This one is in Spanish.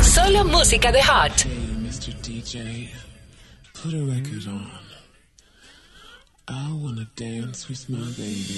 Solo música de Hot. Hey, Mr. DJ, put a record on. I wanna dance with my baby.